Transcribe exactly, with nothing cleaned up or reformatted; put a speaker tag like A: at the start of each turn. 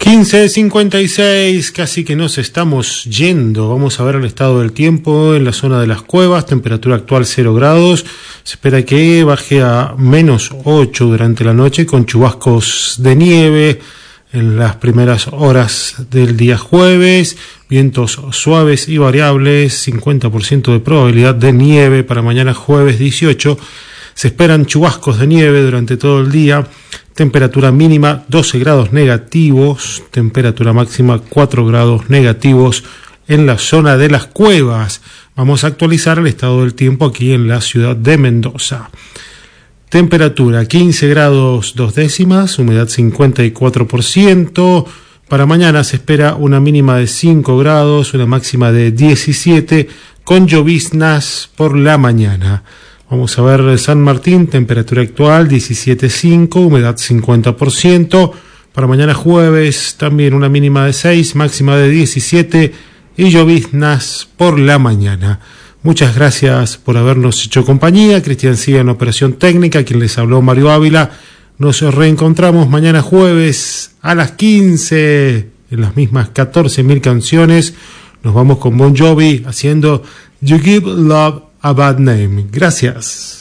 A: quince cincuenta y seis, casi que nos estamos yendo. Vamos a ver el estado del tiempo en la zona de las Cuevas. Temperatura actual cero grados. Se espera que baje a menos ocho durante la noche con chubascos de nieve en las primeras horas del día jueves. Vientos suaves y variables. cincuenta por ciento de probabilidad de nieve para mañana jueves dieciocho. Se esperan chubascos de nieve durante todo el día. Temperatura mínima doce grados negativos, temperatura máxima cuatro grados negativos en la zona de las Cuevas. Vamos a actualizar el estado del tiempo aquí en la ciudad de Mendoza. Temperatura quince grados dos décimas, humedad cincuenta y cuatro por ciento. Para mañana se espera una mínima de cinco grados, una máxima de diecisiete, con lloviznas por la mañana. Vamos a ver San Martín, temperatura actual diecisiete punto cinco, humedad cincuenta por ciento. Para mañana jueves también una mínima de seis, máxima de diecisiete y lloviznas por la mañana. Muchas gracias por habernos hecho compañía. Cristian Siga en operación técnica, quien les habló Mario Ávila. Nos reencontramos mañana jueves a las quince en las mismas catorce mil canciones. Nos vamos con Bon Jovi haciendo You Give Love a Bad Name. Gracias.